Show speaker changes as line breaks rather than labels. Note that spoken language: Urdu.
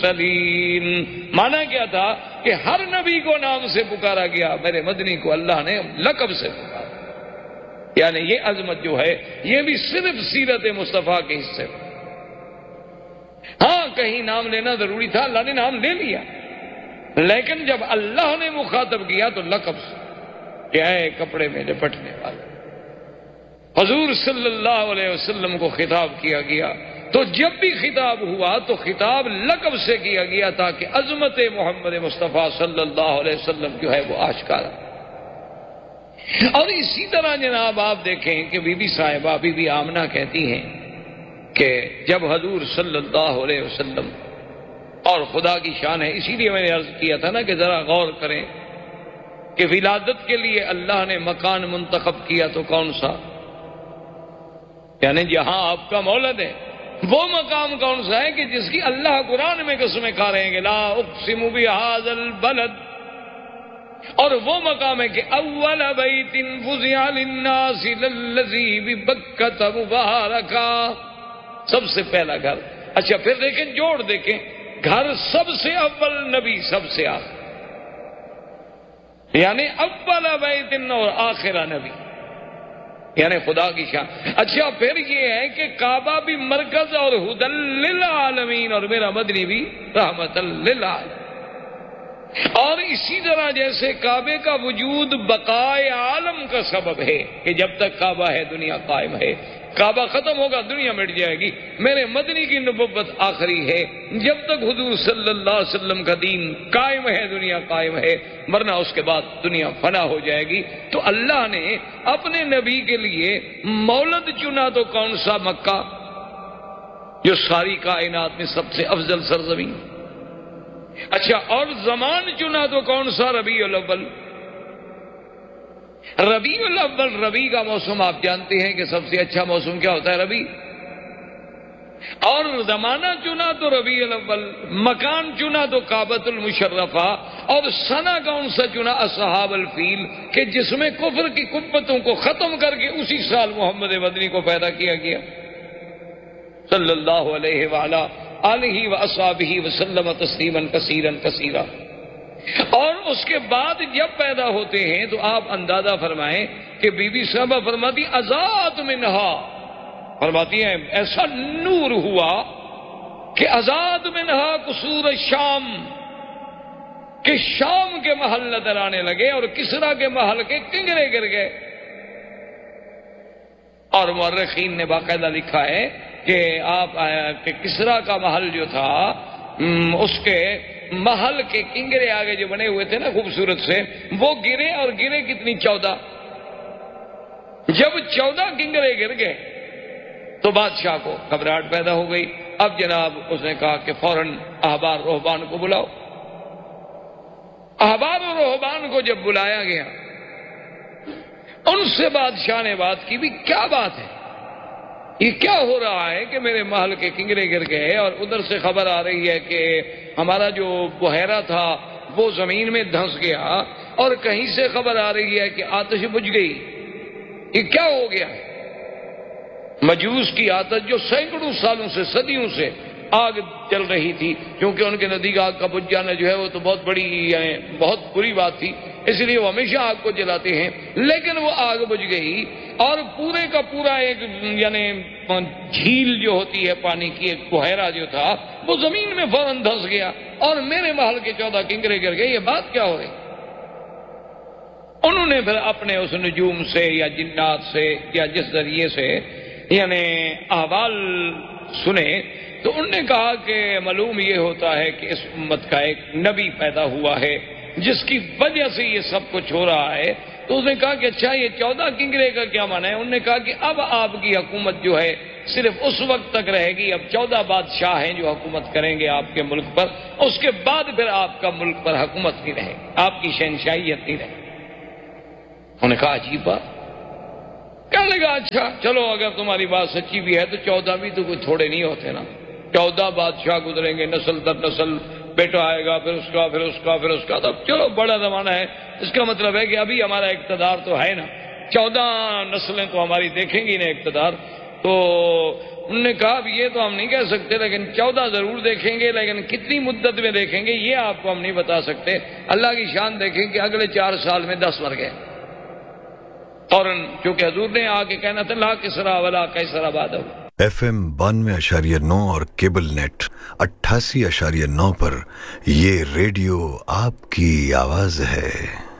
سلیم. مانا کیا تھا کہ ہر نبی کو نام سے پکارا گیا، میرے مدنی کو اللہ نے لقب سے پکارا. یعنی یہ عظمت جو ہے یہ بھی صرف سیرت مصطفیٰ کے حصے. ہاں کہیں نام لینا ضروری تھا، اللہ نے نام لے لیا، لیکن جب اللہ نے مخاطب کیا تو لقب سے، کیا ہے کپڑے میں لپٹنے والے. حضور صلی اللہ علیہ وسلم کو خطاب کیا گیا تو جب بھی خطاب ہوا تو خطاب لقب سے کیا گیا تاکہ عظمت محمد مصطفیٰ صلی اللہ علیہ وسلم جو ہے وہ آشکارا. اور اسی طرح جناب آپ دیکھیں کہ بی بی صاحبہ بی بی آمنہ کہتی ہیں کہ جب حضور صلی اللہ علیہ وسلم، اور خدا کی شان ہے، اسی لیے میں نے عرض کیا تھا نا کہ ذرا غور کریں کہ ولادت کے لیے اللہ نے مکان منتخب کیا تو کون سا؟ یعنی جہاں آپ کا مولد ہے وہ مقام کون سا ہے کہ جس کی اللہ قرآن میں قسمیں کھا رہے ہیں کہ لا اقسم بہذا البلد، اور وہ مقام ہے کہ اول بیت وضع للناس للذی ببکۃ مبارکا، سب سے پہلا گھر. اچھا پھر دیکھیں جوڑ دیکھیں، گھر سب سے اول، نبی سب سے آخر، یعنی اول بیت اور آخرہ نبی، یعنی خدا کی شان. اچھا پھر یہ ہے کہ کعبہ بھی مرکز اور ہدی للعالمین، اور میرا مدنی بھی رحمت للعالمین. اور اسی طرح جیسے کعبے کا وجود بقائے عالم کا سبب ہے کہ جب تک کعبہ ہے دنیا قائم ہے، کعبہ ختم ہوگا دنیا مٹ جائے گی. میرے مدنی کی نبوت آخری ہے، جب تک حضور صلی اللہ علیہ وسلم کا دین قائم ہے دنیا قائم ہے، ورنہ اس کے بعد دنیا فنا ہو جائے گی. تو اللہ نے اپنے نبی کے لیے مولد چنا تو کون سا؟ مکہ، جو ساری کائنات میں سب سے افضل سرزمین. اچھا اور زمان چنا تو کون سا؟ ربیع الاول. ربیع الاول، ربیع کا موسم آپ جانتے ہیں کہ سب سے اچھا موسم کیا ہوتا ہے؟ ربیع. اور زمانہ چنا تو ربیع الاول، مکان چنا تو کعبۃ المشرفہ، اور سنہ کون سا چنا؟ اصحاب الفیل، کہ جس میں کفر کی قوتوں کو ختم کر کے اسی سال محمد مدنی کو پیدا کیا گیا صلی اللہ علیہ وآلہ آلہ واصحابہ وسلم تسلیما کثیرا کثیرا. اور اس کے بعد جب پیدا ہوتے ہیں تو آپ اندازہ فرمائیں کہ بی بی صاحبہ فرماتی ازاد منہا، فرماتی ہیں ایسا نور ہوا کہ ازاد منہا قصور الشام، کہ شام کے محل نظر آنے لگے اور کسرا کے محل کے کنگرے گر گئے. اور مورخین نے باقاعدہ لکھا ہے کہ آپ کہ کسرا کا محل جو تھا اس کے محل کے کنگرے آگے جو بنے ہوئے تھے نا خوبصورت سے، وہ گرے، اور گرے کتنی؟ 14. جب 14 کنگرے گر گئے تو بادشاہ کو گھبراہٹ پیدا ہو گئی. اب جناب اس نے کہا کہ فوراً احبار رہبان کو بلاؤ. احبار و رہبان کو جب بلایا گیا ان سے بادشاہ نے بات کی، بھی کیا بات ہے، یہ کیا ہو رہا ہے کہ میرے محل کے کنگرے گر گئے، اور ادھر سے خبر آ رہی ہے کہ ہمارا جو بحیرہ تھا وہ زمین میں دھنس گیا، اور کہیں سے خبر آ رہی ہے کہ آتش بجھ گئی. یہ کیا ہو گیا؟ مجوس کی آتش جو سینکڑوں سالوں سے، صدیوں سے آگ چل رہی تھی، کیونکہ ان کے نزدیک آگ کا بجھ جانا جو ہے وہ تو بہت بڑی، یعنی بہت بری بات تھی، اس لیے وہ ہمیشہ آگ کو جلاتے ہیں. لیکن وہ آگ بجھ گئی اور پورے کا پورا ایک یعنی جھیل جو ہوتی ہے پانی کی، ایک بحیرہ جو تھا وہ زمین میں فوراً دھنس گیا، اور میرے محل کے 14 کنگرے گر گئے. یہ بات کیا ہو رہی؟ انہوں نے پھر اپنے اس نجوم سے یا جنات سے یا جس ذریعے سے یعنی احوال سنے تو انہوں نے کہا کہ معلوم یہ ہوتا ہے کہ اس امت کا ایک نبی پیدا ہوا ہے جس کی وجہ سے یہ سب کچھ ہو رہا ہے. تو اس نے کہا کہ اچھا یہ 14 کنگرے کا کیا معنی ہے؟ انہوں نے کہا کہ اب آپ کی حکومت جو ہے صرف اس وقت تک رہے گی، اب 14 بادشاہ ہیں جو حکومت کریں گے آپ کے ملک پر، اس کے بعد پھر آپ کا ملک پر حکومت نہیں رہے گی، آپ کی شہنشاہیت نہیں رہے گی. انہوں نے کہا عجیب بات. کہنے لگا اچھا چلو اگر تمہاری بات سچی بھی ہے تو 14 بھی تو کوئی تھوڑے نہیں ہوتے نا، 14 بادشاہ گزریں گے، نسل در نسل، بیٹا آئے گا، پھر اس کا، پھر اس کا، پھر اس کا، تو چلو بڑا زمانہ ہے. اس کا مطلب ہے کہ ابھی ہمارا اقتدار تو ہے نا، 14 نسلیں تو ہماری دیکھیں گی نا اقتدار. تو انہوں نے کہا اب یہ تو ہم نہیں کہہ سکتے، لیکن 14 ضرور دیکھیں گے، لیکن کتنی مدت میں دیکھیں گے یہ آپ کو ہم نہیں بتا سکتے۔ اللہ کی شان دیکھیں کہ اگلے 4 سال میں 10 مر گئے فوراً، چونکہ حضور نے آ کے کہنا تھا لا کسرا ولا قیصر بعدہ۔
FM 92.9 اور کیبل نیٹ 88.9 پر یہ ریڈیو آپ کی آواز ہے۔